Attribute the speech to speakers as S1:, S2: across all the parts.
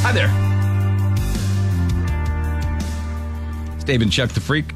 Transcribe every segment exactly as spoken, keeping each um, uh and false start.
S1: Hi there. It's Dave and Chuck the Freak.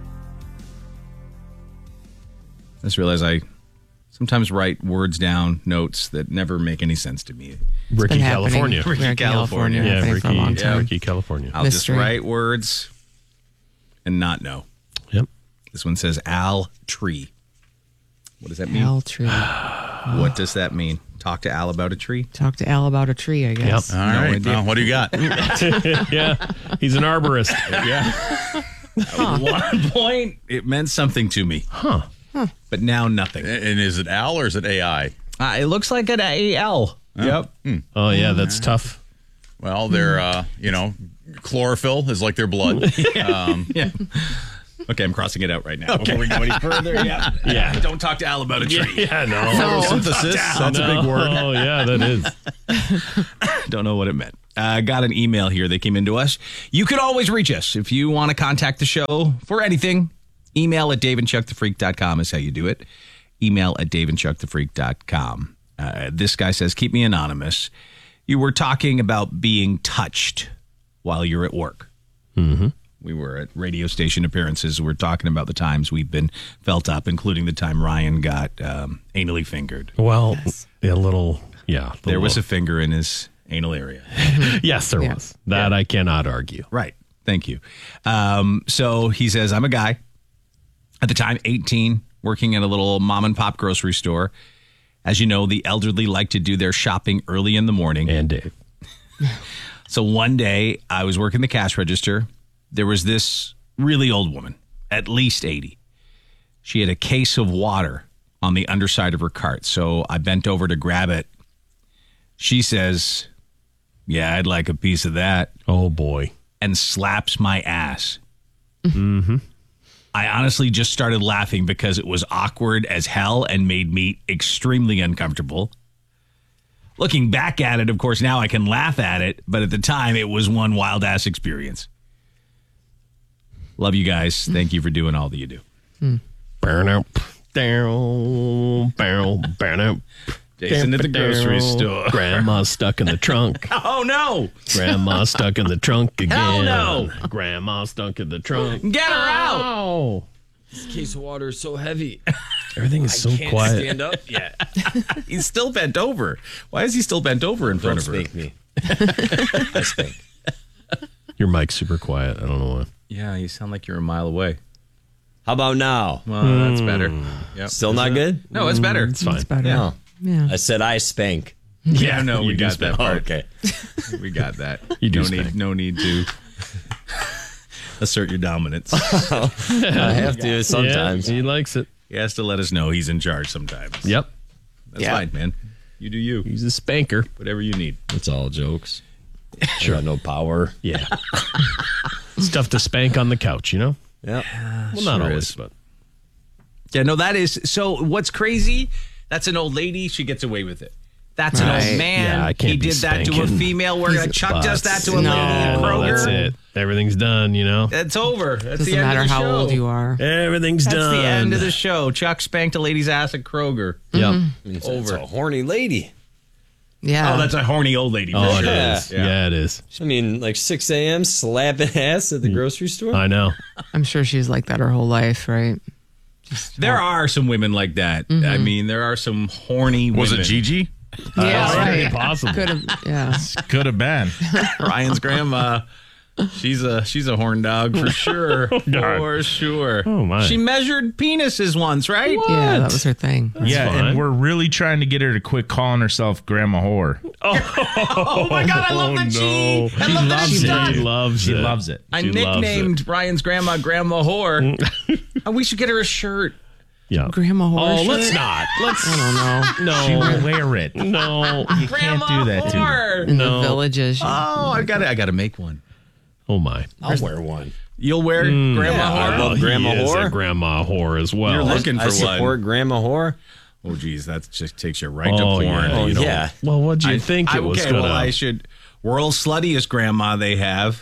S1: I just realized I sometimes write words down, notes that never make any sense to me.
S2: Ricky, California.
S1: Ricky, Ricky California.
S2: Yeah, Ricky,
S3: for a long time.
S2: yeah, Ricky, California.
S1: I'll
S3: Mystery.
S1: just write words and not know.
S2: Yep.
S1: This one says Al Tree. What does that mean?
S3: Al tree.
S1: What does that mean? Talk to Al about a tree?
S3: Talk to Al about a tree, I guess.
S2: Yep.
S4: All
S1: No
S4: right.
S1: idea.
S4: Well, what do you got?
S2: Yeah, he's an arborist.
S1: Yeah. At one point, it meant something to me.
S2: Huh.
S1: But now nothing.
S4: And is it Al or is it A I?
S1: Uh, it looks like an A L. Yep.
S2: Oh, yeah, that's tough.
S4: Well, they're, uh, you know, chlorophyll is like their blood. Um,
S1: Yeah. Okay, I'm crossing it out right now. Before we go any further, yeah.
S2: Yeah.
S1: Don't talk to Al about a tree.
S2: Yeah, no.
S4: photosynthesis, that's a big word.
S2: Oh, yeah, that is.
S1: Don't know what it meant. I uh, got an email here that came into us. You could always reach us if you want to contact the show for anything. Email at dave and chuck the freak dot com is how you do it. Email at dave and chuck the freak dot com. Uh, this guy says, keep me anonymous. You were talking about being touched while you're at work.
S2: Mm-hmm.
S1: We were at radio station appearances. We're talking about the times we've been felt up, including the time Ryan got um, anally fingered.
S2: Well, a little, yeah. the
S1: There was a
S2: little-
S1: finger in his anal area.
S2: Yes, there
S3: Yeah.
S2: was. That I cannot argue.
S1: Right. Thank you. Um, so he says, I'm a guy, at the time, eighteen, working at a little mom and pop grocery store. As you know, the elderly like to do their shopping early in the morning.
S2: And Dave.
S1: So one day I was working the cash register. There was this really old woman, at least eighty. She had a case of water on the underside of her cart. So I bent over to grab it. She says, yeah, I'd like a piece of that.
S2: Oh, boy.
S1: And slaps my ass. Mm-hmm. I honestly just started laughing because it was awkward as hell and made me extremely uncomfortable. Looking back at it, of course, now I can laugh at it, but at the time, it was one wild ass experience. Love you guys. Thank you for doing all that you do.
S2: Burn up. Down, barrel, burn up.
S1: Jason at the grocery store.
S2: Grandma's stuck in the trunk.
S1: Oh, no.
S2: Grandma's stuck in the trunk again.
S1: Hell no.
S2: Grandma's stuck in the trunk.
S1: Get her out.
S2: Oh.
S5: This case of water is so heavy.
S2: Everything is so
S5: Can't
S2: quiet.
S5: stand up yet.
S1: He's still bent over. Why is he still bent over in front
S5: Don't
S1: of her?
S5: spank me. I spank.
S2: Your mic's super quiet. I don't know why.
S1: Yeah, you sound like you're a mile away.
S5: How about now?
S1: Well, that's better. Yep.
S5: Still not good?
S1: No, it's better.
S2: It's fine.
S3: It's better.
S1: Yeah.
S3: Yeah.
S5: I said I spank.
S1: Yeah, no, we
S2: You do
S1: got
S2: spank.
S1: that part.
S5: Okay.
S1: We got that.
S2: You do
S1: no
S2: spank.
S1: need, no need to assert your dominance.
S5: I have to sometimes.
S2: Yeah, he likes it.
S1: He has to let us know he's in charge sometimes.
S2: Yep.
S1: That's
S3: Yeah.
S1: fine, man. You do you.
S2: He's a spanker.
S1: Whatever you need.
S5: It's all jokes. Sure. I got no power.
S2: Yeah. Stuff to spank on the couch, you know?
S5: Yeah.
S2: Well, not
S1: Sure
S2: always,
S1: is.
S2: but.
S1: Yeah, no, that is. So what's crazy? That's an old lady. She gets away with it. That's an
S3: Right.
S1: old man.
S2: Yeah, I can't
S1: he
S2: be
S1: did that to a
S2: spanking.
S1: female. Where
S3: He's a
S1: Chuck does that to a
S3: No.
S1: lady in
S2: No,
S1: Kroger.
S2: that's it. Everything's done, you know?
S1: That's over. That's
S3: Doesn't
S1: the end
S3: matter
S1: of the
S3: how
S1: show.
S3: old you are.
S2: Everything's
S1: That's
S2: done.
S1: the end of the show. Chuck spanked a lady's ass at Kroger.
S2: Yep.
S5: It's,
S1: Over.
S5: it's a horny lady.
S3: Yeah.
S1: Oh, that's a horny old lady. For
S2: Oh, it
S1: sure.
S2: is.
S1: Yeah.
S2: Yeah. it is.
S5: I mean, like six a.m. slapping ass at the grocery store.
S2: I know.
S3: I'm sure she's like that her whole life, right?
S1: There are some women like that. I mean, there are some horny women.
S4: Was it Gigi?
S3: Yeah,
S2: That's
S3: right.
S2: very possible.
S3: Could have, yeah.
S4: Could have been.
S1: Ryan's grandma. She's a she's a horn dog for sure.
S2: God.
S1: For sure.
S2: Oh, my.
S1: She measured penises once, right?
S3: Yeah, that was her thing.
S6: yeah,
S2: fine.
S6: and we're really trying to get her to quit calling herself Grandma Whore.
S1: Oh my god, I love that she
S2: no.
S1: I
S6: She
S1: love that
S6: loves
S1: she
S6: it.
S1: stuck.
S2: She loves
S6: She
S2: it.
S6: loves it.
S1: I
S2: She loves
S1: nicknamed Ryan's grandma Grandma Whore. And we should get her a shirt.
S2: Yeah.
S3: Grandma
S2: Oh,
S3: horse.
S2: let's not. Let's.
S3: I don't know.
S2: No.
S6: She will wear it.
S2: No.
S6: You can't do that to her.
S1: Whore.
S3: In
S2: No.
S3: the villages.
S1: Oh, I got to I got to make one.
S2: Oh, my.
S5: I'll wear one.
S1: You'll wear Grandma
S5: Yeah, I
S1: Whore?
S5: love Grandma
S2: he is
S5: whore.
S2: a grandma whore as well.
S1: You're looking
S5: I
S1: for
S5: support
S1: one.
S5: Grandma whore.
S1: Oh, geez, that just takes you right
S2: Oh,
S1: to porn.
S2: yeah.
S5: Oh,
S1: you know.
S5: yeah.
S2: Well, what'd you
S1: I
S2: think
S1: I,
S2: it was
S1: okay,
S2: gonna?
S1: well, I should. World's sluttiest grandma they have.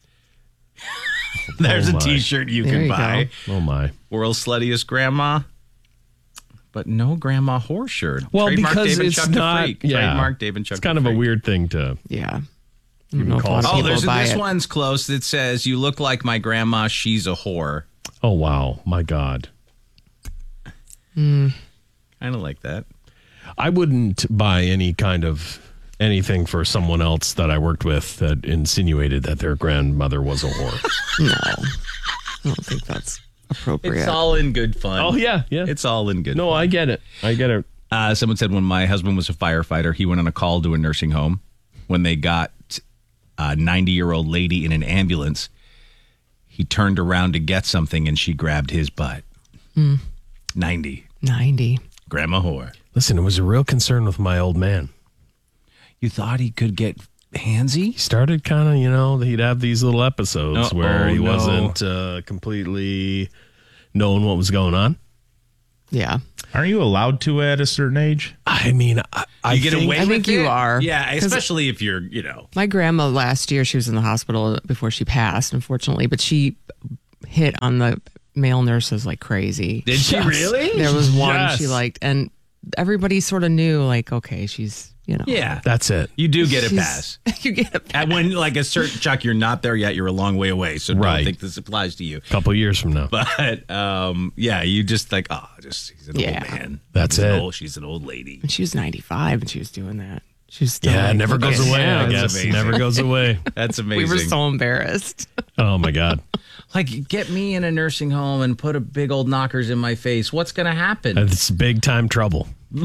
S1: There's
S2: Oh,
S1: a
S2: my.
S1: T-shirt you
S3: There
S1: can
S3: you
S1: buy.
S2: Oh my.
S1: World's sluttiest grandma, but no Grandma Whore shirt.
S2: Well,
S1: Trademark
S2: because
S1: Dave and
S2: it's
S1: Chuck the
S2: not.
S1: Freak.
S2: Yeah.
S1: Trademark Dave and Chuck
S2: It's
S1: the
S2: kind of a
S1: Freak.
S2: weird thing to.
S3: Yeah. I don't know if a lot of
S1: Oh,
S3: people
S1: there's
S3: buy
S1: this
S3: it.
S1: one's close. It says, "You look like my grandma. She's a whore."
S2: Oh, wow. My God.
S1: Kind of like that.
S2: I wouldn't buy any kind of anything for someone else that I worked with that insinuated that their grandmother was a whore.
S3: No, I don't think that's appropriate.
S1: It's all in good fun.
S2: Oh, yeah, yeah.
S1: It's all in good
S2: No,
S1: fun.
S2: I get it. I get it.
S1: Uh, someone said when my husband was a firefighter, he went on a call to a nursing home. When they got a ninety-year-old lady in an ambulance, he turned around to get something and she grabbed his butt. ninety.
S3: ninety.
S1: Grandma whore.
S2: Listen, it was a real concern with my old man.
S1: You thought he could get handsy?
S2: He started kind of, you know, he'd have these little episodes
S1: Uh-oh,
S2: where he
S1: no.
S2: wasn't uh, completely knowing what was going on.
S3: Yeah.
S6: Aren't you allowed to at a certain age?
S2: I mean, I, I
S1: You get
S2: think,
S1: away
S3: I
S1: with
S3: think you
S1: it?
S3: are.
S1: Yeah,
S3: 'Cause-
S1: especially if you're, you know.
S3: My grandma last year, she was in the hospital before she passed, unfortunately, but she hit on the male nurses like crazy.
S1: Did she really?
S3: There was one
S2: Yes.
S3: she liked, and everybody sort of knew, like, okay, she's, you know.
S1: Yeah.
S2: That's it.
S1: You do get a
S3: she's-
S1: pass.
S3: you get a pass.
S1: And when, like, a certain, Chuck, you're not there yet. You're a long way away. So
S2: Right.
S1: don't think this applies to you.
S2: A couple years from now.
S1: But, um, yeah, you just like, oh, just, he's an
S3: Yeah.
S1: old man.
S2: That's
S1: He's an
S2: it.
S1: old- she's an old lady.
S3: And she was ninety-five and she was doing that. She was still
S2: Yeah,
S3: like,
S2: it never
S3: look
S2: goes
S3: at
S2: away, I
S3: him.
S2: guess.
S1: amazing.
S2: Never goes away.
S1: That's
S3: We
S1: amazing.
S3: were so embarrassed.
S2: Oh, my God.
S1: Like, get me in a nursing home and put a big old knockers in my face. What's going to happen?
S2: It's big time trouble.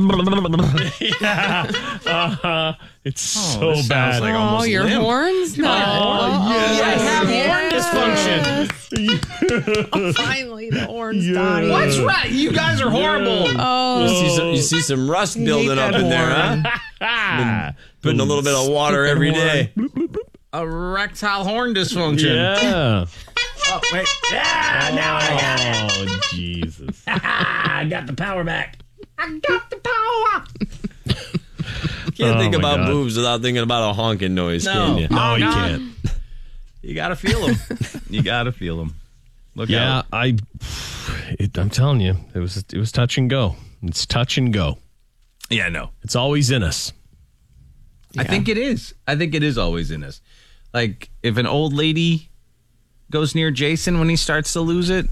S2: yeah. Uh-huh. It's so
S1: this sounds
S2: bad.
S1: like
S3: Oh,
S1: almost
S3: your
S1: limp.
S3: horns? No.
S2: Oh, yes.
S1: I have horn
S3: dysfunction. Oh, finally, the horns died.
S1: What's right? You guys are horrible.
S5: You
S3: Oh,
S5: see some, you see some rust building up
S3: that
S5: in there,
S3: horn.
S5: huh? Putting a little bit of water every day.
S1: Erectile horn dysfunction.
S2: Yeah.
S1: Oh, wait. Yeah, now I got it.
S2: Oh, Jesus.
S1: I got the power back. I got the power.
S5: Can't
S2: Oh,
S5: think
S2: my
S5: about
S2: God.
S5: boobs without thinking about a honking noise,
S1: No.
S5: can you?
S2: No,
S1: Oh,
S2: you
S1: God.
S2: can't.
S1: You got to feel them. You got to feel them. Look
S2: Yeah,
S1: out.
S2: I. It, I'm telling you, it was it was touch and go. It's touch and go.
S1: Yeah, no.
S2: It's always in us.
S1: I think it is. I think it is always in us. Like, if an old lady goes near Jason when he starts to lose it.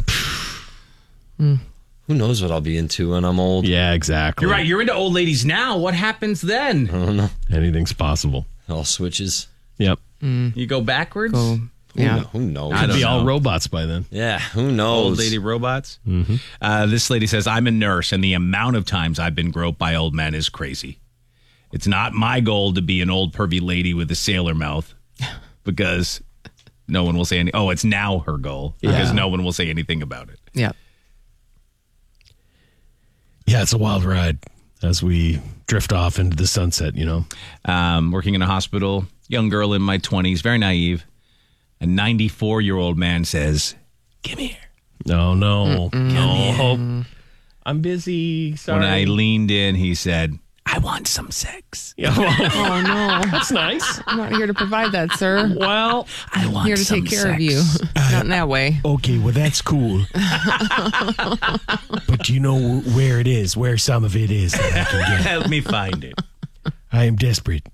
S5: Who knows what I'll be into when I'm old?
S2: Yeah, exactly.
S1: You're right. You're into old ladies now. What happens then?
S2: Anything's possible.
S5: All switches.
S2: Yep.
S1: You go backwards?
S3: oh,
S5: Who,
S3: yeah.
S5: kno- who knows?
S1: I
S2: Could
S1: don't
S2: be all
S1: know.
S2: robots by then.
S5: Yeah, who knows?
S1: Old lady robots. Mm-hmm. Uh, this lady says, I'm a nurse, and the amount of times I've been groped by old men is crazy. It's not my goal to be an old pervy lady with a sailor mouth because no one will say any. Oh, it's now her goal because
S3: Yeah.
S1: no one will say anything about it.
S3: Yeah.
S2: Yeah, it's a wild ride as we drift off into the sunset, you know?
S1: Um, working in a hospital, young girl in my twenties, very naive. A ninety-four-year-old man says, "Come here."
S2: No, no. No. I'm busy. Sorry.
S1: When I leaned in, he said, "I want some sex."
S2: Yeah, well,
S3: Oh, no.
S2: that's nice.
S3: I'm not here to provide that, sir.
S2: Well,
S1: I want
S3: I'm here to
S1: some
S3: take care
S1: sex.
S3: of you. Not in that way.
S7: Okay, well, that's cool. But do you know where it is, where some of it is that I can get?
S1: Help me find it.
S7: I am desperate.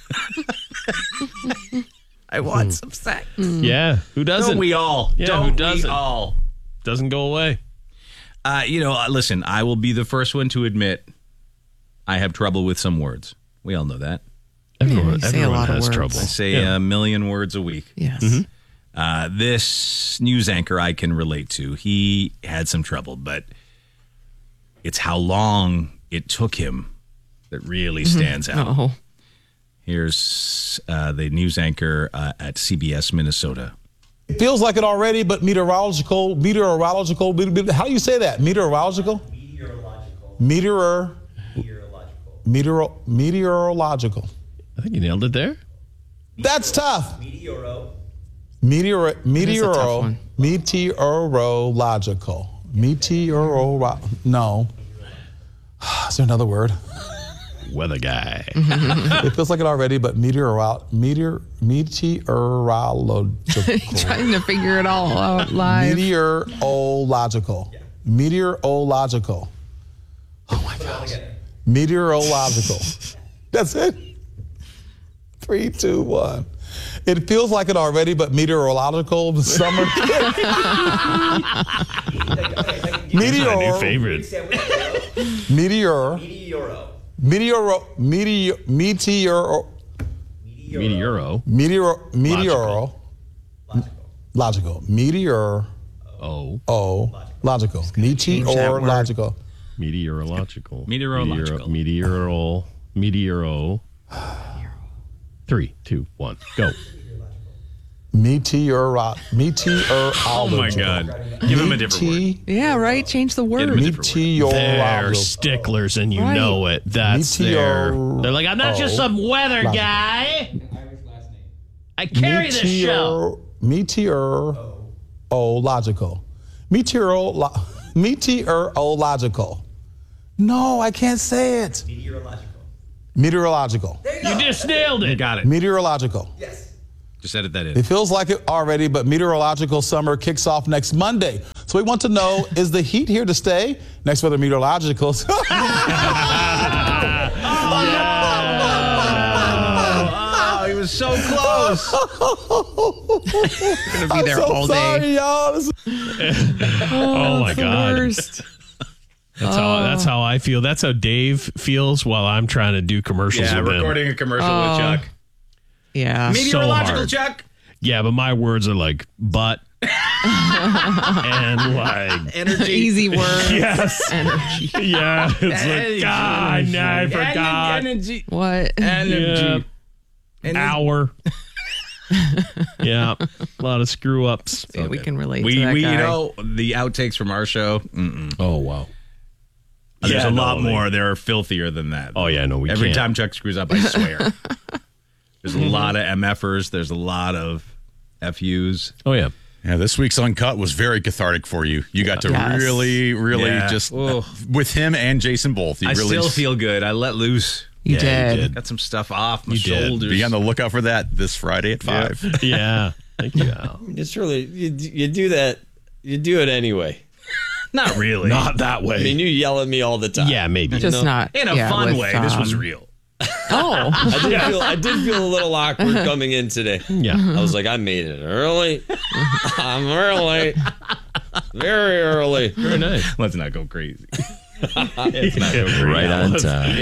S1: I want some sex.
S2: yeah. Who doesn't?
S1: Don't we all?
S2: Yeah,
S1: Don't
S2: who
S1: we
S2: doesn't?
S1: all?
S2: Doesn't go away.
S1: Uh, you know, uh, listen, I will be the first one to admit I have trouble with some words. We all know that.
S2: Everyone,
S3: you say a
S2: everyone
S3: lot of
S2: has
S3: words.
S2: trouble.
S1: I say
S2: Yeah.
S1: a million words a week.
S3: Yes.
S1: Uh, this news anchor I can relate to. He had some trouble, but it's how long it took him that really stands out.
S3: Oh.
S1: Here's uh, the news anchor uh, at C B S Minnesota.
S8: It feels like it already, but meteorological, meteorological, how do you say that? Meteorological? Meteorological. Meteor. Meteorological. Meteorological.
S2: I think you nailed it there.
S8: That's tough. Meteoro. Meteor. Meteoro.
S3: tough one.
S8: Meteorological. Meteoro. No. Is there another word?
S2: Weather guy.
S8: It feels like it already, but meteor, meteor, meteorological.
S3: Trying to figure it all out live.
S8: Meteorological. Meteorological. Oh my gosh. Meteorological. That's it. Three, two, one. It feels like it already, but meteorological summer. Meteor.
S2: New favorite.
S8: Meteor.
S5: Meteoro.
S8: Meteor. Meteor. Meteor.
S2: Meteoro.
S8: Meteor. Meteor. Logical. Meteor.
S2: Oh.
S8: Oh. Logical. Meteorological.
S2: Meteorological.
S1: Meteorological.
S2: Meteoral. Meteoro. Three, two, one, go.
S8: Meteor. Meteorological.
S1: Oh my God! Give him a different word.
S3: Yeah, right. Change the word.
S1: him a different word.
S2: They're
S8: Meteorological.
S2: sticklers, and you
S3: Right.
S2: know it. That's their.
S8: Meteor-
S2: They're like, I'm not just
S8: oh.
S2: some weather
S8: Logical.
S2: guy. I carry this show.
S8: Meteor. Oh, logical. Meteor. Meteorological. No, I can't say it.
S5: Meteorological.
S8: Meteorological.
S2: You just nailed it.
S1: Got it.
S8: Meteorological.
S5: Yes.
S1: Just edit that
S8: It
S1: in.
S8: feels like it already, but meteorological summer kicks off next Monday. So we want to know, is the heat here to stay? Next weather meteorological.
S1: Oh, he was so close.
S3: Gonna be
S8: I'm
S3: there
S8: so
S3: all
S8: sorry,
S3: day.
S8: y'all. This-
S2: Oh my
S3: It's the
S2: God.
S3: worst.
S2: That's how that's how I feel. That's how Dave feels while I'm trying to do commercials
S1: Yeah,
S2: with him.
S1: recording a commercial
S3: Oh.
S1: with Chuck.
S3: Yeah.
S1: Meteorological
S2: hard.
S1: Chuck.
S2: Yeah, but my words are like butt and like
S1: Energy.
S3: Easy word.
S2: yes,
S3: Energy.
S2: yeah. It's
S1: Energy.
S2: like God, no, I forgot.
S1: Energy.
S3: What?
S1: Energy.
S2: Yeah. Hour. Yeah, a lot of screw ups.
S3: Yeah, we can relate
S1: We,
S3: to that
S1: we
S3: guy.
S1: you know, the outtakes from our show, mm-mm.
S2: Oh wow.
S1: there's
S2: Yeah,
S1: a
S2: no,
S1: lot
S2: they-
S1: more. They're filthier than that.
S2: Oh yeah, no, we
S1: Every
S2: can't.
S1: time Chuck screws up, I swear. There's a lot of M F ers. There's a lot of F Us.
S2: Oh yeah.
S4: Yeah, this week's Uncut was very cathartic for you. You got to
S3: Yes.
S4: really, really
S1: Yeah.
S4: just,
S1: Oh.
S4: with him and Jason both, you
S1: I
S4: really
S1: still
S4: just
S1: feel good. I let loose.
S3: You
S2: Yeah, you
S3: did.
S2: did.
S1: Got some stuff off my
S2: You did.
S1: shoulders.
S4: be on the lookout for that this Friday at five.
S2: Yeah. Thank you, Al.
S5: It's really you, you do that. You do it anyway.
S1: Not really.
S2: Not that way.
S5: I mean, you yell at me all the time.
S2: yeah, maybe.
S3: Just
S5: know,
S3: not
S1: In a
S3: yeah,
S1: fun
S3: with,
S1: way. This was
S3: um,
S1: real.
S3: Oh,
S5: I did feel I did feel a little awkward coming in today.
S2: Yeah.
S5: I was like, I made it early. I'm early. Very early.
S2: Very nice.
S1: Let's not go crazy. Let's not go crazy.
S5: Right on time.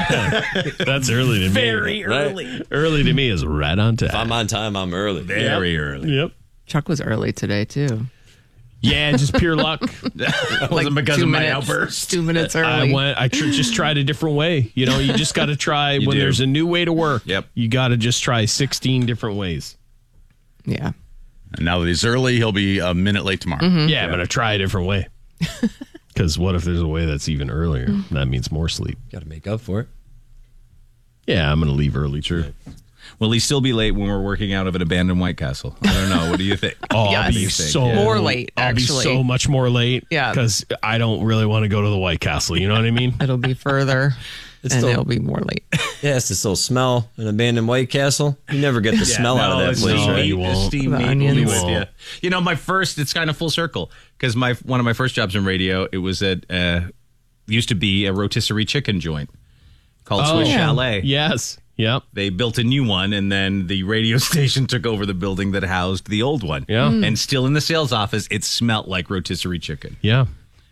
S2: That's early to me.
S1: Very
S5: Right.
S1: early.
S2: Early to me is right on
S5: If
S2: time.
S5: I'm on time, I'm early.
S1: Very early.
S2: Yep.
S3: Chuck was early today too.
S2: Yeah, just pure luck.
S1: That wasn't because
S3: two
S1: of my
S3: minutes,
S1: outburst.
S3: Two minutes early.
S2: I went. I tr- just tried a different way. You know, you just got to try when
S1: do.
S2: there's a new way to work.
S1: Yep.
S2: You got to just try sixteen different ways.
S3: Yeah.
S4: And now that he's early, he'll be a minute late tomorrow.
S3: Mm-hmm.
S2: Yeah, I'm gonna try a different way. Because what if there's a way that's even earlier? That means more sleep.
S5: Got to make up for it.
S2: Yeah, I'm gonna leave early. True.
S1: Will he still be late when we're working out of an abandoned White Castle? I don't know. What do you think?
S2: Oh, I'll
S3: Yes.
S2: be
S1: You think,
S2: so
S1: yeah.
S3: More late,
S2: I'll
S3: actually.
S2: be so much more late.
S3: Yeah.
S2: because I don't really want to go to the White Castle. You know what I mean?
S3: It'll be further,
S5: It's
S3: and
S5: still-
S3: it'll be more late.
S5: Yeah, it's the still smell an abandoned White Castle. You never get the smell out of that
S1: it's
S5: place,
S1: steam
S2: no,
S5: right?
S1: meat.
S2: you
S1: It's
S2: won't.
S1: steam
S3: The
S1: meat.
S3: onions.
S1: We'll
S3: You
S1: do it,
S2: won't.
S1: yeah. You know, my first, it's kind of full circle because my one of my first jobs in radio, it was at, uh, used to be a rotisserie chicken joint called Swiss
S3: yeah.
S1: Chalet.
S2: Yes. Yep.
S1: They built a new one, and then the radio station took over the building that housed the old one.
S2: Yeah. Mm.
S1: And still in the sales office, it smelt like rotisserie chicken.
S2: Yeah.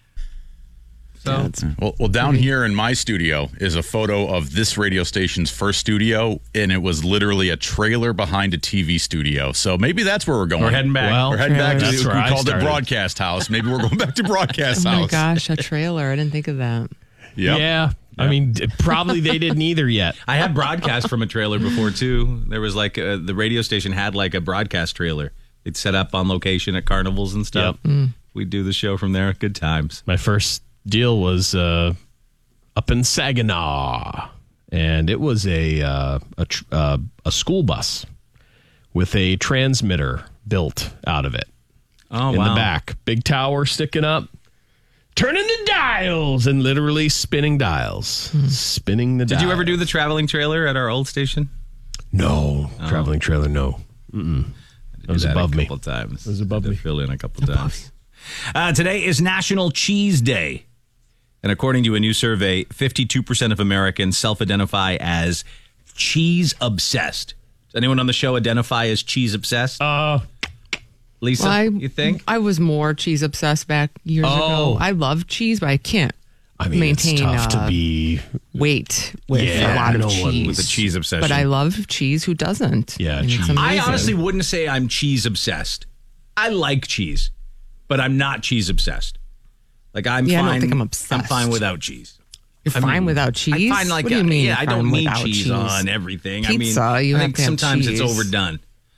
S1: So,
S4: Well, well, down here in my studio is a photo of this radio station's first studio, and it was literally a trailer behind a T V studio. So maybe that's where we're going.
S1: we're heading back.
S2: Well,
S4: We're heading back to
S2: That's
S4: the,
S2: where
S4: we
S2: I
S4: called it
S2: started.
S4: Broadcast House. Maybe we're going back to Broadcast
S3: Oh my
S4: House.
S3: gosh, a trailer! I didn't think of that.
S4: Yep.
S2: Yeah. I mean, d- probably they didn't either yet.
S1: I had broadcast from a trailer before too. There was like a, the radio station had like a broadcast trailer. They'd set up on location at carnivals and stuff.
S2: Yep.
S1: We'd do the show from there. Good times.
S2: My first deal was uh, up in Saginaw, and it was a uh, a, tr- uh, a school bus with a transmitter built out of it
S1: Oh
S2: in the back, big tower sticking up, turning the dials and literally spinning dials, spinning the.
S1: Did you ever do the traveling trailer at our old station?
S2: No traveling trailer. No, Mm-mm.
S1: Did
S2: That was
S1: that
S2: above
S1: a
S2: me.
S1: couple times.
S2: It was above
S1: Had to
S2: me.
S1: Fill in a couple times. Uh, today is National Cheese Day. And according to a new survey, fifty-two percent of Americans self-identify as cheese obsessed. Does anyone on the show identify as cheese obsessed?
S2: Uh,
S1: Lisa,
S3: Well, I,
S1: you think?
S3: I was more cheese obsessed back years
S1: Oh.
S3: ago. I love cheese, but I can't
S2: I mean,
S3: maintain
S2: it's tough
S3: uh,
S2: to be.
S3: weight with
S2: Yeah,
S3: a lot of
S2: no one
S3: cheese.
S1: with a cheese obsession.
S3: But I love cheese. Who doesn't?
S2: Yeah,
S3: And it's
S2: cheese.
S1: I
S3: amazing.
S1: honestly wouldn't say I'm cheese obsessed. I like cheese, but I'm not cheese obsessed. Like I'm
S3: Yeah, I
S1: fine.
S3: don't think I'm
S1: I'm
S3: obsessed.
S1: fine without cheese.
S3: You're fine without cheese.
S1: I find like
S3: what do you
S1: uh,
S3: mean?
S1: yeah,
S3: you're
S1: I don't
S3: fine
S1: need
S3: without
S1: cheese,
S3: cheese
S1: on everything.
S3: Pizza,
S1: I mean,
S3: you
S1: I
S3: have
S1: think
S3: to have
S1: sometimes it's
S3: cheese.
S1: overdone.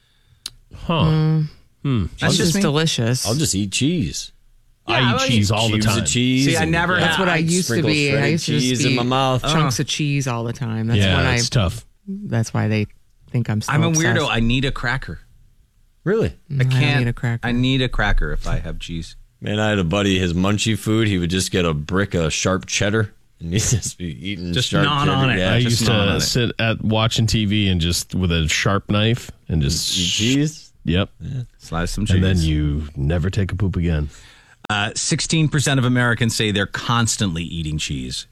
S2: Huh.
S3: It's just
S1: me.
S3: delicious.
S5: I'll just eat cheese.
S2: I
S1: Yeah,
S2: eat
S1: well,
S2: cheese all the
S5: Cubes
S2: time.
S5: of cheese.
S1: See, I
S5: and-
S1: never
S3: That's
S1: have-
S3: what I
S1: I'd
S3: used to
S5: sprinkle
S3: be. I
S5: shredded
S3: used to just
S5: cheese
S3: be
S5: in my mouth.
S3: chunks of cheese all the time. That's
S2: yeah,
S3: when I.
S2: it's tough.
S3: That's why they think I'm. So
S1: I'm a
S3: obsessed.
S1: weirdo. I need a cracker.
S5: Really?
S1: I can't.
S3: need a cracker.
S1: I need a cracker if I have cheese.
S5: Man, I had a buddy, his munchie food, he would just get a brick of sharp cheddar and he'd just be eating
S1: Just
S5: sharp
S1: gnaw
S5: cheddar.
S1: on it.
S5: Yeah,
S2: I
S1: just
S2: used
S1: not on
S2: to
S1: it.
S2: sit at watching T V and just with a sharp knife and just
S5: eat cheese.
S2: Yep.
S1: Slice some cheese.
S2: And then you never take a poop again.
S1: Uh, sixteen percent of Americans say they're constantly eating cheese.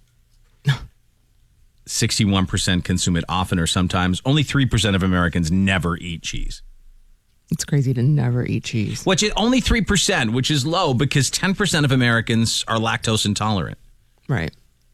S1: sixty-one percent consume it often or sometimes. Only three percent of Americans never eat cheese.
S3: It's crazy to never eat cheese.
S1: Which is only three percent, which is low because ten percent of Americans are lactose intolerant.
S3: Right.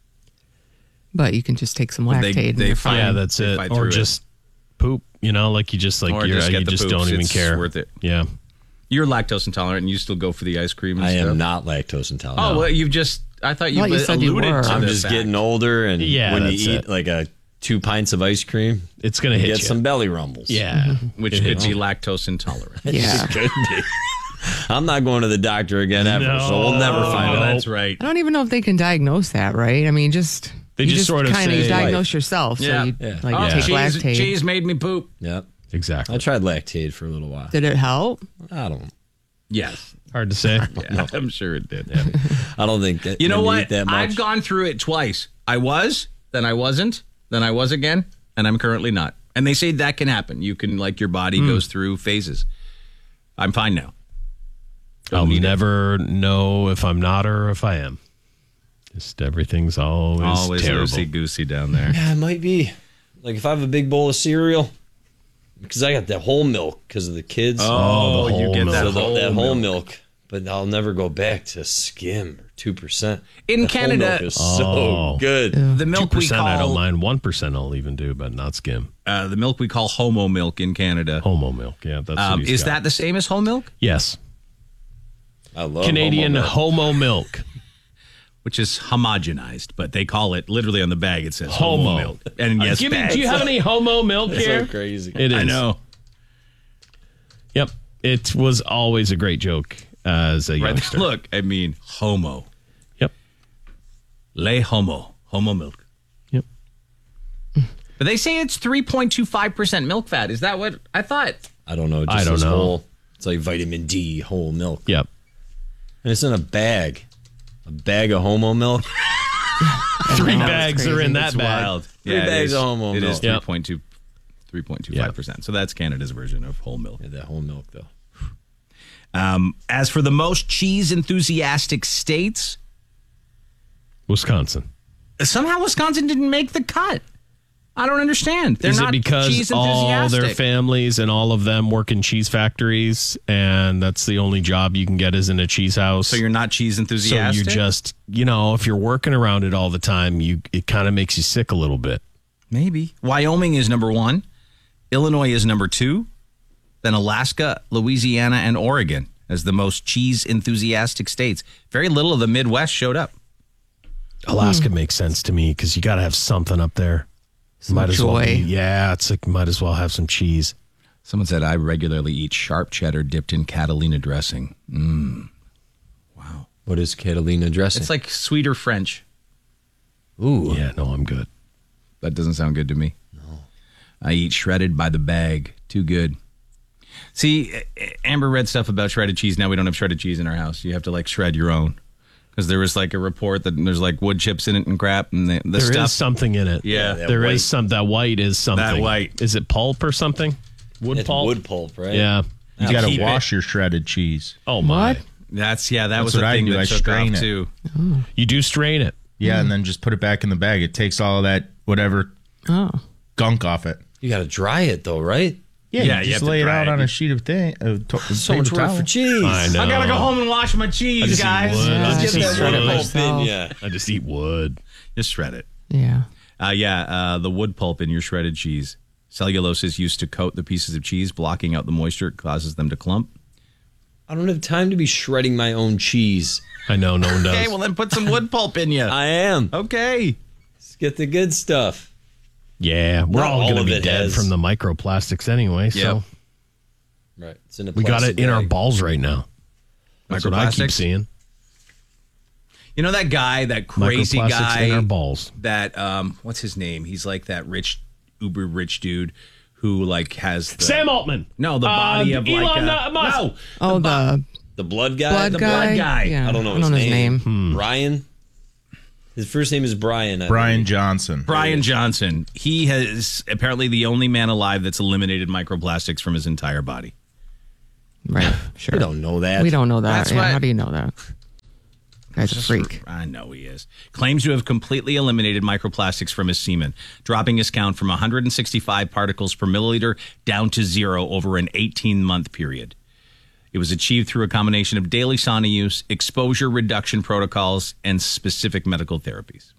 S3: But you can just take some
S1: Well, they-
S3: Lactaid and
S1: they
S3: you're
S1: find-
S3: fine.
S2: Yeah, that's
S1: They
S2: it.
S1: fight
S2: Or
S1: through it.
S2: just poop, you know, like you just like
S1: Or
S2: you're,
S1: just get
S2: you
S1: the
S2: just
S1: poops.
S2: don't even
S1: It's
S2: care.
S1: worth it.
S2: Yeah.
S1: You're lactose intolerant and you still go for the ice cream and
S5: I
S1: stuff.
S5: am not lactose intolerant.
S1: Oh, well, you've just, I thought you,
S3: I thought you said you
S1: alluded
S3: were.
S1: to
S5: I'm
S1: the
S5: just
S1: fact.
S5: getting older, and
S2: Yeah,
S5: when you
S2: that's
S5: eat
S2: it.
S5: like a two pints of ice cream,
S2: It's going to
S5: you
S2: hit
S5: get
S2: you.
S5: some belly rumbles.
S2: Yeah.
S1: Which
S2: It
S1: could
S2: hits
S1: be
S2: you.
S1: lactose intolerant.
S3: Yeah.
S5: Could be. I'm not going to the doctor again ever,
S2: No.
S5: so we'll never find
S1: Oh,
S5: out.
S1: that's right.
S3: I don't even know if they can diagnose that, right? I mean, just
S2: They
S3: you
S2: just sort of
S3: kind of
S2: say-
S3: diagnose yourself. So
S1: Yeah.
S3: you
S5: Yeah.
S3: like
S1: Oh,
S3: take
S1: cheese,
S3: Lactaid.
S1: cheese made me poop.
S5: Yep.
S2: Exactly.
S5: I tried Lactaid for a little while.
S3: Did it help?
S5: I don't.
S1: Yes.
S2: Hard to say.
S1: Yeah, I'm sure it did.
S5: I don't think that.
S1: You know
S5: when
S1: what?
S5: eat that much,
S1: I've gone through it twice. I was, then I wasn't, then I was again, and I'm currently not. And they say that can happen. You can, like, your body goes through phases. I'm fine now. Don't
S2: I'll
S1: need it.
S2: never know if I'm not or if I am. Just everything's always,
S1: Always
S2: terrible.
S1: loosey-goosey down there.
S5: Yeah, it might be. Like if I have a big bowl of cereal, because I got that whole milk because of the kids.
S1: Oh,
S2: the
S1: you
S2: whole
S1: get
S2: milk.
S1: that
S5: so the-
S1: whole
S5: that whole
S1: milk.
S5: milk. But I'll never go back to skim or two percent.
S1: In
S5: That
S1: Canada-
S5: whole milk is
S2: Oh.
S5: so good.
S1: The
S2: Two
S1: milk we
S2: percent I don't
S1: call
S2: mind. One percent I'll even do, but not skim.
S1: uh, the milk we call homo milk in Canada.
S2: Homo milk. Yeah, that's
S1: Um,
S2: what he's
S1: is
S2: got.
S1: that the same as whole milk?
S2: Yes.
S5: I love
S2: Canadian
S5: homo milk.
S2: homo milk.
S1: Which is homogenized, but they call it literally on the bag. It says homo,
S2: Homo.
S1: milk. And yes,
S2: Give me,
S1: bags.
S2: do you have any homo milk
S5: It's
S2: here?
S5: so crazy.
S2: It is.
S1: I know.
S2: Yep. It was always a great joke as a
S1: Right.
S2: youngster.
S1: Look, I mean, homo.
S2: Yep.
S1: Le homo. Homo milk.
S2: Yep.
S1: But they say it's three point two five percent milk fat. Is that what I thought?
S5: I don't know. It
S2: I
S5: just
S2: don't
S5: says
S2: know.
S5: Whole. It's like vitamin D whole milk,
S2: Yep.
S5: and it's in a bag. A bag of homo milk.
S2: Three
S3: know, it's
S2: bags are
S3: crazy.
S2: in that
S1: It's
S2: bag.
S1: wild.
S5: Three
S1: it
S5: bags
S1: is.
S5: of homo
S1: It
S5: milk.
S1: is
S2: Yep.
S1: three point two three point two five percent. So that's Canada's version of whole milk.
S5: Yeah, that whole milk though.
S1: Um, as for the most cheese enthusiastic states,
S2: Wisconsin.
S1: somehow Wisconsin didn't make the cut. I don't understand. They're
S2: Is it
S1: not
S2: because
S1: cheese
S2: all
S1: enthusiastic.
S2: their families and all of them work in cheese factories, and that's the only job you can get is in a cheese house?
S1: So you're not cheese
S2: So
S1: enthusiastic?
S2: you just, you know, if you're working around it all the time, you it kind of makes you sick a little bit.
S1: Maybe. Wyoming is number one. Illinois is number two. Then Alaska, Louisiana, and Oregon as the most cheese enthusiastic states. Very little of the Midwest showed up.
S2: Alaska
S3: Hmm.
S2: makes sense to me because you got to have something up there. might as well,
S3: joy.
S2: be, yeah. It's like might as well have some cheese.
S1: Someone said, I regularly eat sharp cheddar dipped in Catalina dressing. Mm. Wow.
S5: What is Catalina dressing?
S1: It's like sweeter French.
S5: ooh.
S2: Yeah, no, I'm good.
S1: That doesn't sound good to me. No. I eat shredded by the bag. Too good. See, Amber read stuff about shredded cheese. Now we don't have shredded cheese in our house. You have to like shred your own. Because there was like a report that there's like wood chips in it and crap. And the, the
S2: There is
S1: stuff.
S2: something in it.
S1: Yeah.
S5: that
S2: there is
S5: white.
S2: some. That white is something.
S1: That white.
S2: Is it pulp or something? Wood
S5: It's
S2: pulp.
S5: wood pulp, right?
S2: Yeah.
S6: You got to
S1: keep
S6: wash your shredded cheese.
S2: Oh my.
S3: What?
S1: That's, yeah, that
S6: That's
S1: was
S6: what
S1: the
S6: I
S1: thing
S6: do.
S1: that
S6: I
S1: took
S6: strain
S1: off
S6: it.
S1: too.
S2: You do strain it.
S6: Yeah, and then just put it back in the bag. It takes all of that whatever
S3: Oh.
S6: gunk off it.
S5: You got to dry it though, right?
S6: Yeah,
S1: Yeah,
S6: you
S1: you
S6: just
S1: have to
S6: lay it out
S1: drag
S6: on
S1: it.
S6: a sheet of thing. Uh, to-
S5: So
S6: paper
S5: much work
S6: towel.
S5: for cheese.
S2: I know.
S1: I gotta go home and wash my
S2: I
S1: cheese,
S2: just eat
S1: guys.
S2: wood.
S3: Yeah,
S2: I
S3: just
S2: just eat
S3: get shred it
S2: wood.
S3: myself.
S5: Yeah.
S2: I just eat wood.
S1: Just shred it.
S3: Yeah.
S1: Uh, yeah, uh, the wood pulp in your shredded cheese. Cellulose is used to coat the pieces of cheese, blocking out the moisture. It causes them to clump.
S5: I don't have time to be shredding my own cheese.
S2: I know, no one does.
S1: Okay, well then put some wood pulp in you.
S5: I am.
S1: Okay.
S5: Let's get the good stuff.
S2: yeah, we're
S5: Not
S2: all
S5: all
S2: going to
S5: of
S2: be
S5: it
S2: dead
S5: has-
S2: from the microplastics anyway. So
S1: Yep.
S5: Right. It's in a
S2: we got
S5: plastic
S2: it in our
S5: bag.
S2: balls right now. That's what I keep
S1: Microplastics?
S2: seeing.
S1: You know that guy, that crazy
S2: Microplastics
S1: guy,
S2: in our balls.
S1: that um, what's his name? He's like that rich, uber rich dude who like has the,
S2: Sam Altman.
S1: No, the body
S2: Uh,
S1: of like
S2: Elon
S1: a,
S2: Musk.
S1: no,
S3: Oh, the
S5: The blood guy?
S3: blood
S1: the
S3: guy.
S1: blood guy.
S3: Yeah.
S5: I don't know
S3: I don't
S5: his
S3: know
S5: name.
S3: his name.
S5: Brian? His first name is Brian. I
S6: Brian
S5: believe.
S6: Johnson.
S1: Brian Johnson. He has apparently the only man alive that's eliminated microplastics from his entire body.
S3: Right. Sure.
S5: We don't know that.
S3: We don't know that.
S1: That's
S3: Yeah,
S1: what-
S3: how do you know that? Guy's a freak.
S1: I know he is. Claims to have completely eliminated microplastics from his semen, dropping his count from one hundred sixty-five particles per milliliter down to zero over an eighteen-month period. It was achieved through a combination of daily sauna use, exposure reduction protocols, and specific medical therapies.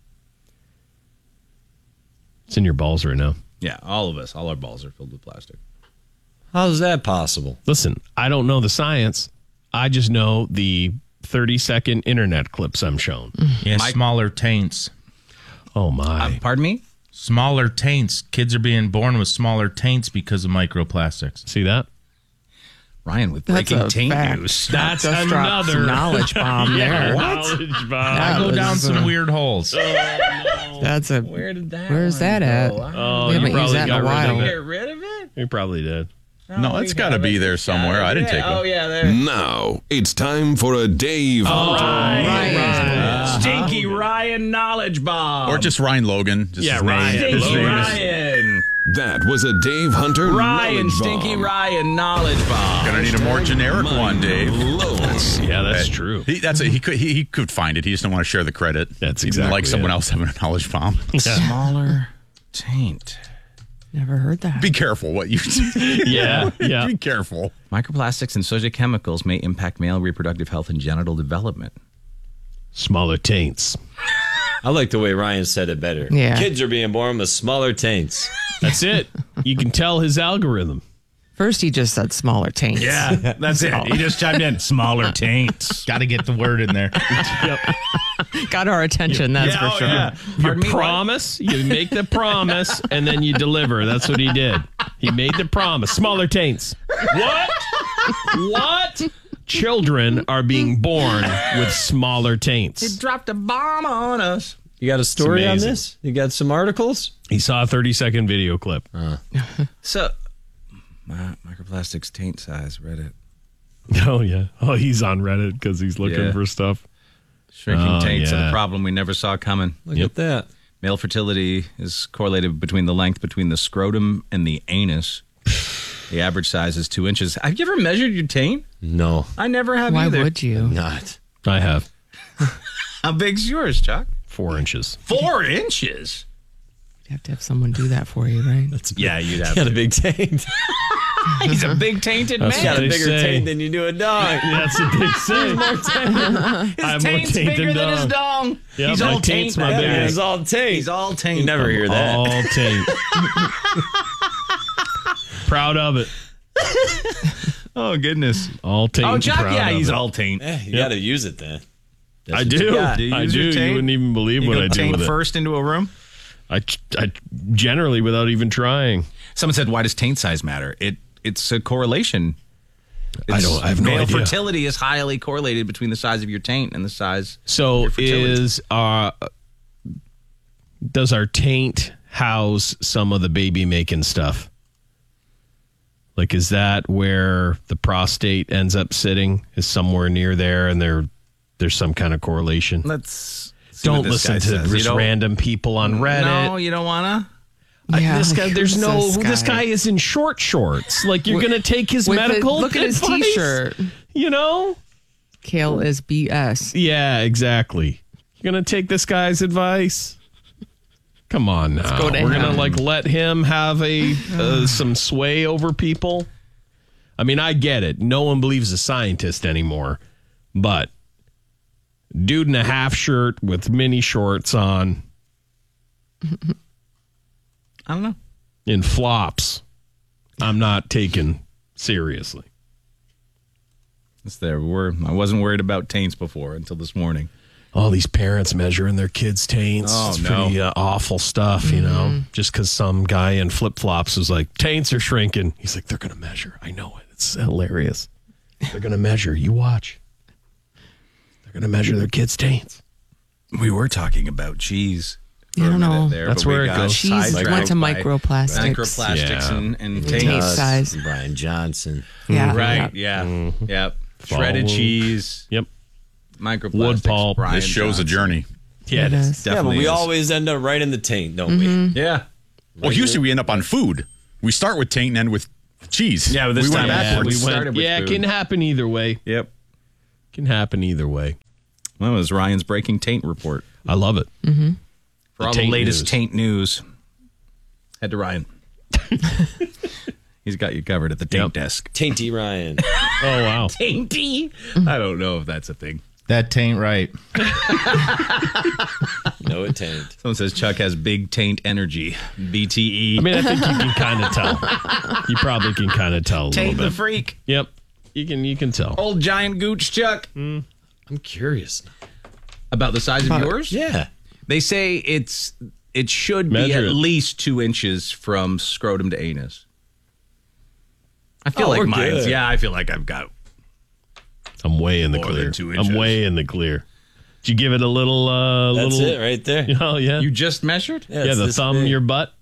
S2: It's in your balls right now.
S1: Yeah, all of us, all our balls are filled with plastic.
S5: How's that possible?
S2: Listen, I don't know the science. I just know the thirty second internet clips I'm shown.
S6: Yeah,
S1: Mike-
S6: smaller taints.
S2: Oh, my.
S1: Uh, pardon me?
S6: Smaller taints. Kids are being born with smaller taints because of microplastics.
S2: See that?
S1: Ryan with
S3: That's
S1: breaking
S3: a
S1: taint
S3: fact.
S1: news.
S2: That's
S3: Just dropped
S2: another
S3: knowledge bomb there.
S2: Knowledge bomb.
S3: That
S6: I go
S3: was,
S6: down some
S3: uh,
S6: weird holes.
S3: That's a.
S5: Where did that
S3: Where's that at?
S2: Oh,
S3: We
S2: you
S3: haven't used
S2: probably
S3: that in
S2: got
S3: a
S2: rid
S3: while.
S2: of it.
S5: Get rid of it?
S2: You probably did.
S4: No, it's got to be there somewhere. I didn't take
S5: Oh,
S4: it.
S5: yeah, there.
S9: Now it's time for a Dave Hunter.
S3: Ryan.
S1: Stinky Ryan knowledge bomb.
S4: Or just Ryan Logan. Just
S2: Yeah,
S4: his name.
S2: Ryan.
S4: His
S1: Stinky
S4: name is-
S1: Ryan.
S9: That was a Dave Hunter
S1: Ryan,
S9: knowledge
S1: Stinky
S9: bomb.
S1: Ryan knowledge bomb.
S4: Gonna need a more generic one, Dave.
S9: Blown.
S2: Yeah, that's
S4: Uh,
S2: true.
S4: He, that's a, he could he, he could find it. He just don't want to share the credit.
S2: That's
S4: He didn't
S2: exactly
S4: like someone
S2: it.
S4: else having a knowledge bomb.
S1: Smaller taint.
S3: Never heard that.
S4: Be careful what you
S2: Yeah, yeah.
S4: Be careful.
S1: Microplastics and social chemicals may impact male reproductive health and genital development.
S2: Smaller taints.
S5: I like the way Ryan said it better.
S3: Yeah.
S5: Kids are being born with smaller taints.
S2: That's it. You can tell his algorithm.
S3: First, he just said smaller taints.
S1: Yeah, that's it. He just chimed in. Smaller taints.
S6: Got to get the word in there.
S3: Got our attention, that's for sure.
S2: You
S1: Pardon me, what?
S2: promise, you make the promise, and then you deliver. That's what he did. He made the promise. Smaller taints. What? What? Children are being born with smaller taints.
S1: Dropped a bomb on us.
S5: You got a story on
S2: amazing.
S5: this? You got some articles?
S2: He saw a thirty second video clip.
S1: So, my microplastics taint size, Reddit.
S2: Oh, yeah. Oh, he's on Reddit because he's looking
S1: Yeah.
S2: for stuff.
S1: Shrinking
S2: Oh,
S1: taints are
S2: yeah.
S1: the problem we never saw coming.
S5: Look
S2: Yep.
S5: at that.
S1: Male fertility is correlated between the length between the scrotum and the anus. The average size is two inches. Have you ever measured your taint?
S5: No,
S1: I never have
S3: Why
S1: either.
S3: would you?
S5: not.
S2: I have
S1: How big's yours, Chuck?
S2: four inches.
S1: Four inches.
S3: You have to have someone do that for you, right?
S1: Yeah, you'd
S5: You
S1: have
S5: got a
S1: to.
S5: big taint.
S1: He's a big tainted
S2: That's
S5: You got
S1: man.
S5: a
S2: They
S5: bigger
S2: say.
S5: taint than you do a dog.
S2: That's what they say.
S1: His
S2: I have more
S1: taint's
S2: taint
S1: bigger
S2: than
S1: than his
S2: dog.
S1: dong.
S2: Yeah,
S1: He's
S2: my
S1: all
S2: taint's
S1: taint.
S2: my
S1: back.
S2: biggest.
S5: He's all taint.
S1: He's all taint.
S5: You never hear that.
S2: All taint. Proud of it.
S1: Oh, goodness.
S2: All taint.
S1: Oh,
S2: and
S1: Chuck,
S2: proud
S1: yeah,
S2: of
S1: he's
S2: it.
S1: all taint.
S5: Eh, you got to use it then. That's
S2: I
S5: what
S2: do.
S5: you got.
S1: Do you
S2: I
S1: use
S2: do.
S1: your
S2: You
S1: taint?
S2: wouldn't even believe
S1: You
S2: what
S1: go
S2: I do
S1: taint
S2: with it.
S1: first into a room?
S2: I, I generally without even trying.
S1: Someone said, why does taint size matter? It It's a correlation.
S2: I
S1: It's-
S2: don't- I have no
S1: male
S2: idea.
S1: fertility is highly correlated between the size of your taint and the size.
S2: So
S1: fertility.
S2: is uh does our taint house some of the baby making stuff? Like, is that where the prostate ends up sitting? Is somewhere near there, and there there's some kind of correlation?
S1: Let's see what
S2: Don't
S1: this
S2: listen
S1: guy
S2: to
S1: says. You
S2: just
S1: don't-
S2: random people on Reddit.
S1: No, you don't want to?
S2: I-
S3: Yeah,
S2: this guy,
S3: like,
S2: there's
S3: who's
S2: no.
S3: this
S2: This guy?
S3: guy?
S2: is in short shorts. Like, you're
S3: With-
S2: gonna take his
S3: with
S2: medical.
S3: the- look at his
S2: advice?
S3: t-shirt.
S2: You know?
S3: Kale is B S.
S2: Yeah, exactly. You're gonna take this guy's advice. Come on now.
S3: go to
S2: We're
S3: him.
S2: going to like let him have a uh, some sway over people. I mean, I get it. No one believes a scientist anymore. But dude in a half shirt with mini shorts on
S1: I don't know.
S2: in flops, I'm not taken seriously.
S1: It's there. We're, I wasn't worried about taints before until this morning.
S2: All these parents measuring their kids' taints.
S1: Oh,
S2: it's
S1: no.
S2: pretty uh, awful stuff, you know. Just because some guy in flip flops was like, taints are shrinking. He's like, they're going to measure. I know it. It's hilarious. They're going to measure. You watch. They're going to measure their kids' taints.
S1: We were talking about cheese.
S3: I don't know.
S1: There,
S2: That's
S1: but we
S2: where it
S1: got
S2: goes.
S3: Cheese
S1: sidetracked
S3: went to
S1: by
S3: microplastics.
S1: Microplastics
S2: Yeah.
S1: and, and
S3: Taint
S1: taints.
S3: size.
S5: Brian Johnson.
S3: Yeah.
S1: Right.
S3: yeah.
S1: Yeah. Yep. Shredded
S2: Follow.
S1: cheese.
S2: Yep.
S1: Microplastics.
S2: Wood pulp.
S1: Brian
S4: This show's a
S1: Johnson.
S4: journey.
S2: Yeah, it
S3: It
S2: is.
S3: is.
S5: Yeah, but
S1: Definitely
S5: we
S1: is.
S5: always end up right in the taint, don't we?
S1: Yeah.
S4: Well, usually we end up on food. We start with taint and end with cheese.
S1: Yeah, but this
S4: we
S1: time-
S4: went
S1: yeah,
S4: backwards.
S1: we
S2: We went-
S1: started with
S2: yeah, it
S1: food.
S2: can happen either way.
S1: Yep.
S2: Can happen either way.
S1: That was Ryan's breaking taint report.
S2: I love it.
S1: For all the
S2: taint
S1: latest
S2: news.
S1: taint news, head to Ryan. He's got you covered at the taint
S2: Yep.
S1: desk.
S5: Tainty Ryan.
S2: Oh, wow.
S1: Tainty? I don't know if that's a thing.
S6: That taint right.
S5: No, it taint.
S1: Someone says Chuck has big taint energy. B T E.
S2: I mean, I think you can kind of tell. You probably can kind of tell a
S1: taint
S2: little
S1: the
S2: bit.
S1: freak.
S2: Yep. You can you can tell.
S1: Old giant gooch Chuck.
S5: I'm curious.
S1: About the size of yours?
S5: Yeah.
S1: They say it's it should be
S2: Measure
S1: at
S2: it.
S1: least two inches from scrotum to anus. I feel
S5: Oh,
S1: like
S5: we're
S1: mine's.
S5: good.
S1: Yeah, I feel like I've got.
S2: I'm way in the
S1: More than
S2: clear.
S1: two
S2: I'm
S1: inches.
S2: way in the clear. Did you give it a little uh
S5: That's
S2: little
S5: it right there.
S2: Oh yeah.
S1: You just measured?
S5: Yeah,
S2: yeah,
S5: it's
S2: the
S5: this
S2: thumb,
S5: big.
S2: your butt.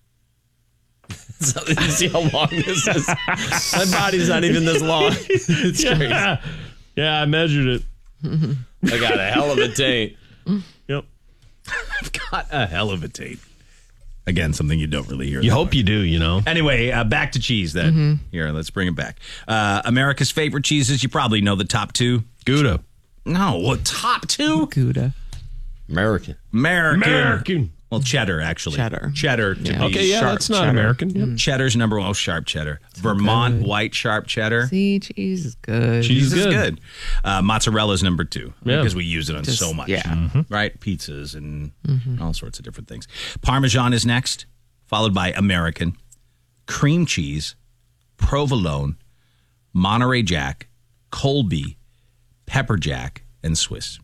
S5: So, you see how long this is? My body's not even this long. It's crazy.
S2: Yeah. Yeah, I measured it.
S5: I got a hell of a taint.
S2: Yep.
S1: I've got a hell of a taint. Again, something you don't really hear.
S2: You
S1: that
S2: hope
S1: much.
S2: you do, you know.
S1: Anyway, uh, back to cheese then. Here, let's bring it back. Uh, America's favorite cheeses. You probably know the top two.
S2: Gouda.
S1: No, what top two?
S3: Gouda.
S5: American.
S1: American.
S2: American.
S1: Well, cheddar actually.
S3: Cheddar.
S1: Cheddar. To
S3: Yeah.
S1: be
S2: Okay, yeah,
S1: sharp
S2: that's not
S1: cheddar.
S2: American. Yep.
S1: Cheddar's number one. Oh, sharp cheddar. Vermont white sharp cheddar.
S3: See, cheese is good.
S2: Cheese
S1: Cheese is
S2: good.
S1: good. Uh, mozzarella's number two
S2: Yeah.
S1: because we use it on
S3: Just-
S1: so much.
S3: yeah.
S1: Right? Pizzas and all sorts of different things. Parmesan is next, followed by American, cream cheese, provolone, Monterey Jack, Colby, pepper jack, and Swiss.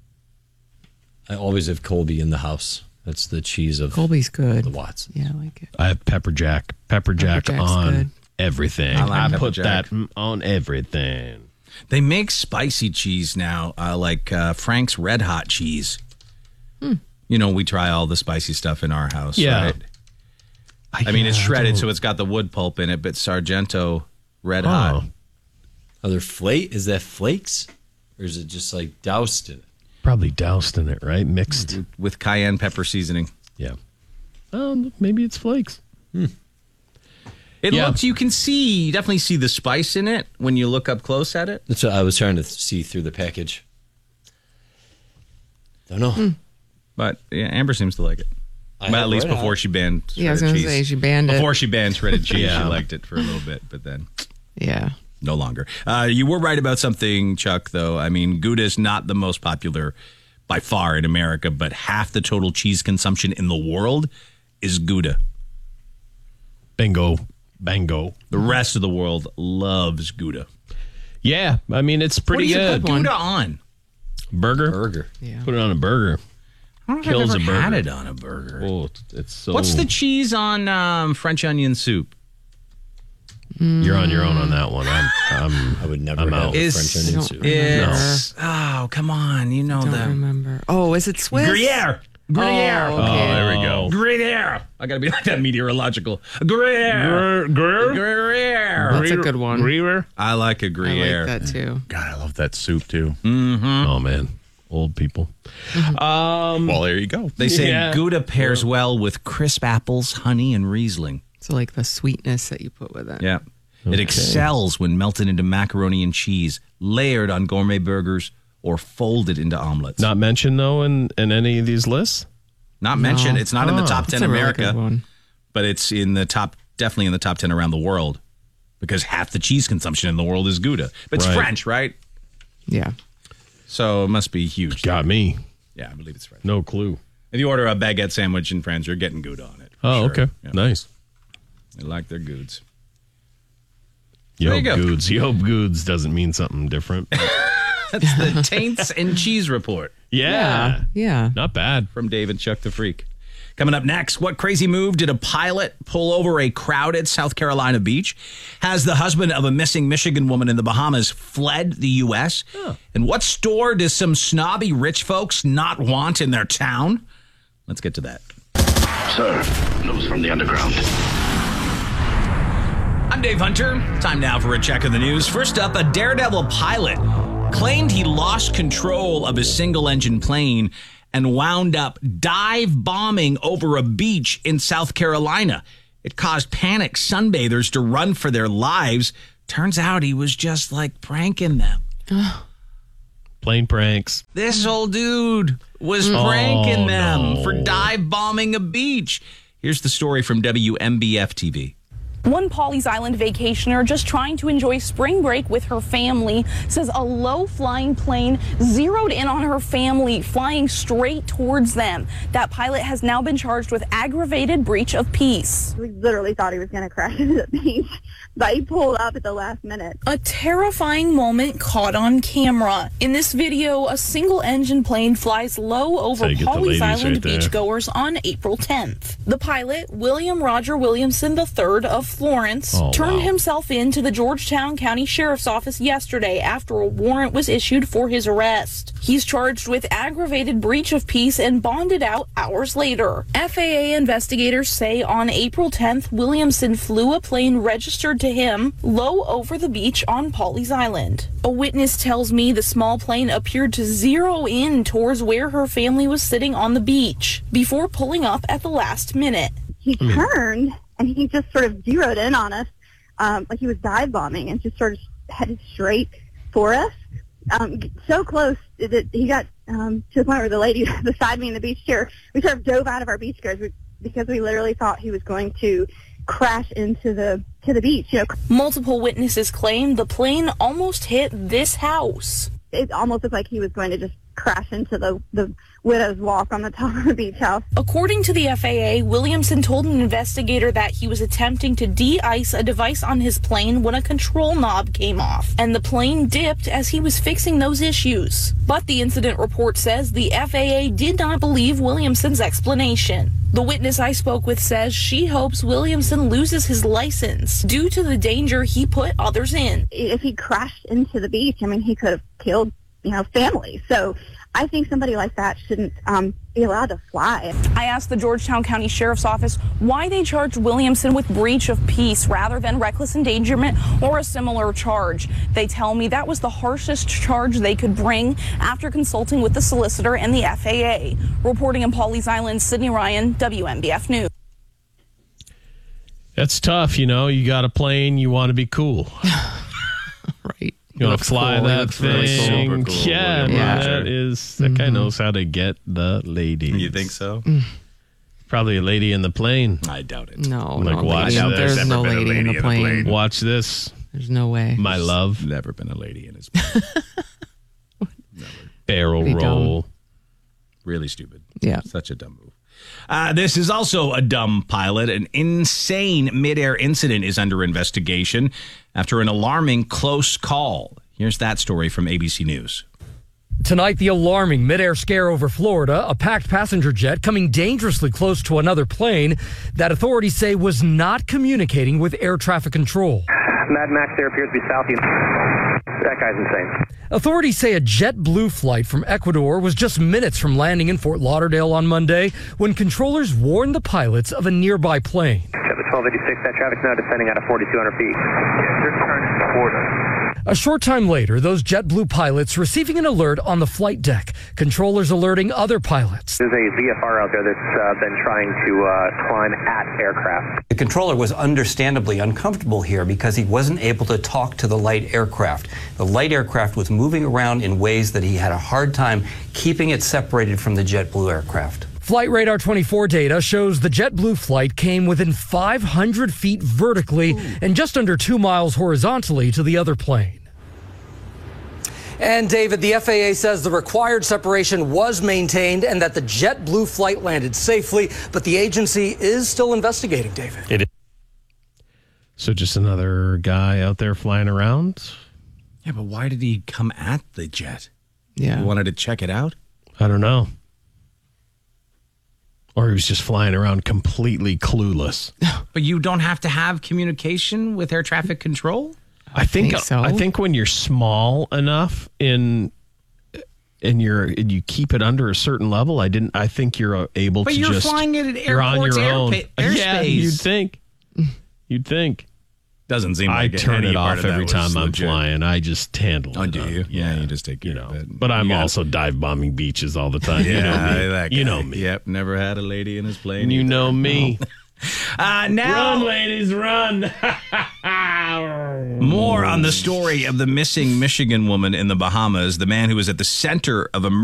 S5: I always have Colby in the house. That's the cheese of
S3: Colby's good.
S5: the Watts.
S3: Yeah, I like it.
S2: I have pepper jack. Pepper jack
S3: Jack's
S2: on
S3: good.
S2: everything.
S1: I like
S2: I
S1: pepper
S2: put
S1: jack.
S2: that on everything.
S1: They make spicy cheese now, uh, like uh, Frank's Red Hot cheese. You know, we try all the spicy stuff in our house,
S2: Yeah.
S1: right? I mean, it's
S2: Yeah, I
S1: shredded,
S2: don't-
S1: so it's got the wood pulp in it, but Sargento Red
S2: Oh.
S1: Hot.
S5: Are there flake? Is that flakes? Or is it just like doused in it?
S2: Probably doused in it, right? Mixed.
S1: With cayenne pepper seasoning.
S2: Yeah. Um, maybe it's flakes.
S1: It
S2: Yeah.
S1: looks, you can see, you definitely see the spice in it when you look up close at it.
S5: That's what I was trying to see through the package. Don't know.
S1: But yeah, Amber seems to like it.
S5: I
S1: Well,
S5: have
S1: at least
S5: Red
S1: before
S5: Hot.
S1: she banned
S3: Yeah, I was
S1: shredded
S3: going to
S1: cheese.
S3: say she banned it.
S1: Before she banned shredded cheese,
S2: Yeah.
S1: she liked it for a little bit, but then
S3: Yeah.
S1: no longer. Uh, you were right about something, Chuck, though. I mean, Gouda is not the most popular by far in America, but half the total cheese consumption in the world is Gouda.
S2: Bingo. Bango.
S1: The rest of the world loves Gouda.
S2: Yeah. I mean, it's
S1: What
S2: pretty
S1: do you
S2: good.
S1: put Gouda on?
S2: Burger?
S5: Burger.
S3: Yeah.
S2: Put it on a burger.
S1: I don't know
S2: Kills
S1: if
S2: a
S1: I've ever
S2: burger.
S1: had it on a burger.
S2: Oh, it's, it's so.
S1: What's the cheese on um, French onion soup?
S2: You're on your own on that one. I'm. I'm
S5: I would never
S2: I'm
S5: have
S2: out.
S1: Is-
S5: French onion
S3: I
S5: soup.
S3: don't remember.
S1: It's, oh, come on. You know
S3: I don't
S1: the
S3: remember. Oh, is it Swiss?
S1: Gruyere. Gruyere.
S3: Oh, okay.
S2: there we go.
S1: Gruyere. I got to be like that meteorological. Gruyere. Gruyere.
S3: That's a good one.
S2: Gruyere?
S1: I like a
S3: I
S1: Gruyere.
S3: like that too.
S4: God, I love that soup too.
S2: Oh, man. Old people. Um,
S4: Well, there you go.
S1: They say
S2: Yeah.
S1: Gouda pairs well with crisp apples, honey, and Riesling.
S3: So like the sweetness that you put with it.
S1: Yeah. It excels when melted into macaroni and cheese, layered on gourmet burgers, or folded into omelets.
S2: not mentioned, though, in, in any of these lists?
S1: Not mentioned. It's not in the top ten
S3: That's a really
S1: America,
S3: good one.
S1: but it's in the top, definitely in the top ten around the world because half the cheese consumption in the world is Gouda. But it's
S2: Right.
S1: French, right?
S3: Yeah.
S1: So it must be huge.
S2: Got me.
S1: Yeah, I believe it's French.
S2: No clue.
S1: If you order a baguette sandwich in France, you're getting Gouda on it. for
S2: Oh,
S1: sure.
S2: okay.
S1: Yeah.
S2: Nice.
S1: They like their goods.
S2: You
S1: There
S2: hope
S1: you go.
S2: goods. You hope goods doesn't mean something different.
S1: That's the Taints and Cheese Report
S2: Yeah.
S3: Yeah.
S2: Not bad.
S1: from Dave and Chuck the Freak. Coming up next, what crazy move did a pilot pull over a crowded South Carolina beach? Has the husband of a missing Michigan woman in the Bahamas fled the U S? And what store does some snobby rich folks not want in their town? Let's get to that.
S10: Sir, news from the underground.
S1: I'm Dave Hunter. Time now for a check of the news. First up, a Daredevil pilot claimed he lost control of his single-engine plane and wound up dive bombing over a beach in South Carolina. It caused panicked sunbathers to run for their lives. Turns out he was just like pranking them.
S2: Plain pranks.
S1: This old dude was pranking
S2: Oh,
S1: them
S2: no.
S1: for dive bombing a beach. Here's the story from W M B F T V.
S11: One Pawleys Island vacationer just trying to enjoy spring break with her family says a low-flying plane zeroed in on her family, flying straight towards them. That pilot has now been charged with aggravated breach of peace.
S12: We literally thought he was going to crash into the beach, but he pulled up at the last minute.
S11: A terrifying moment caught on camera. In this video, a single-engine plane flies low over
S2: how you get the
S11: Pawleys
S2: ladies
S11: Island
S2: right there.
S11: beachgoers on April tenth. The pilot, William Roger Williamson the third of Florence,
S2: Oh,
S11: turned
S2: wow.
S11: himself in to the Georgetown County Sheriff's Office yesterday after a warrant was issued for his arrest. He's charged with aggravated breach of peace and bonded out hours later. F A A investigators say on April tenth, Williamson flew a plane registered to him low over the beach on Pawleys Island. A witness tells me the small plane appeared to zero in towards where her family was sitting on the beach before pulling up at the last minute.
S12: He turned, and he just sort of zeroed in on us, um, like he was dive bombing, and just sort of headed straight for us. Um, so close that he got um, to the point where the lady beside me in the beach chair, we sort of dove out of our beach chairs because we literally thought he was going to crash into the to the beach. You know,
S11: Multiple witnesses claim the plane almost hit this house.
S12: it almost looked like he was going to just crash into the the widow's walk on the top of the beach house.
S11: According to the F A A, Williamson told an investigator that he was attempting to de-ice a device on his plane when a control knob came off, and the plane dipped as he was fixing those issues. But the incident report says the F A A did not believe Williamson's explanation. The witness I spoke with says she hopes Williamson loses his license due to the danger he put others in.
S12: If he crashed into the beach, I mean, he could have killed, you know, families. So I think somebody like that shouldn't um, be allowed to fly.
S11: I asked the Georgetown County Sheriff's Office why they charged Williamson with breach of peace rather than reckless endangerment or a similar charge. They tell me that was the harshest charge they could bring after consulting with the solicitor and the F A A. Reporting in Pawleys Island, Sydney Ryan, W M B F News.
S2: That's tough, you know. You got a plane, you want to be cool.
S3: Right.
S2: You want to fly
S3: cool. He
S2: that
S3: looks really
S2: thing.
S1: super cool.
S2: Yeah, man,
S3: Yeah.
S2: that is, that guy knows how to get the ladies.
S1: You think so?
S2: Probably a lady in the plane.
S1: I doubt it.
S3: No,
S2: Like,
S3: no
S2: watch
S3: lady.
S2: that.
S3: There's
S1: There's
S3: no
S1: never been a
S3: lady, in
S1: lady
S3: the
S1: in a
S3: plane.
S1: plane.
S2: Watch this,
S3: There's no way.
S2: my love.
S1: Never been a lady in his
S2: Barrel
S3: Pretty
S2: roll.
S3: dumb.
S1: Really stupid.
S3: Yeah.
S1: Such a dumb move. Uh, this is also a dumb pilot. An insane midair incident is under investigation after an alarming close call. Here's that story from A B C News.
S13: Tonight, the alarming midair scare over Florida, a packed passenger jet coming dangerously close to another plane that authorities say was not communicating with air traffic control.
S14: Mad Max there appears to be southeast. That guy's insane.
S13: Authorities say a JetBlue flight from Ecuador was just minutes from landing in Fort Lauderdale on Monday when controllers warned the pilots of a nearby plane.
S14: Chevy twelve eighty-six, that traffic's now descending out of forty-two hundred feet. Yeah, they're turning toward us.
S13: A short time later, those JetBlue pilots receiving an alert on the flight deck. Controllers alerting other pilots.
S14: There's a V F R out there that's uh, been trying to uh, climb at aircraft.
S15: The controller was understandably uncomfortable here because he wasn't able to talk to the light aircraft. The light aircraft was moving around in ways that he had a hard time keeping it separated from the JetBlue aircraft.
S13: Flight Radar twenty-four data shows the JetBlue flight came within five hundred feet vertically Ooh. and just under two miles horizontally to the other plane.
S16: And David, the F A A says the required separation was maintained and that the JetBlue flight landed safely, but the agency is still investigating, David.
S2: It is. So just another guy out there flying around?
S1: Yeah, but why did he come at the jet?
S3: Yeah.
S1: He wanted to check it out?
S2: I don't know. Or he was just flying around completely clueless.
S1: But you don't have to have communication with air traffic control?
S2: I think,
S3: think so.
S2: I think when you're small enough in and you're and you keep it under a certain level, I didn't I think you're able
S1: but
S2: to
S1: you're
S2: just
S1: flying it at
S2: you're on
S1: airports,
S2: your own.
S1: airpa- airspace.
S2: Yeah, you'd think. You'd think.
S1: Doesn't seem
S2: I
S1: like
S2: turn
S1: any
S2: it
S1: part
S2: off
S1: of that
S2: every
S1: was
S2: time I'm
S1: legit.
S2: flying. I just handle
S1: Oh,
S2: it.
S1: do
S2: up.
S1: you? Yeah, you just take care
S2: you know.
S1: of it.
S2: But I'm
S1: You got-
S2: also dive bombing beaches all the time.
S1: Yeah,
S2: you know me.
S1: that
S2: You
S1: guy.
S2: know me.
S1: Yep, never had a lady in his plane.
S2: You
S1: either.
S2: know me.
S1: Uh, now,
S2: Run, ladies, run.
S1: more on the story of the missing Michigan woman in the Bahamas, the man who was at the center of a